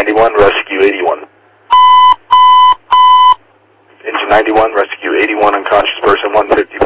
91, rescue 81. Engine 91, rescue 81, unconscious person 155.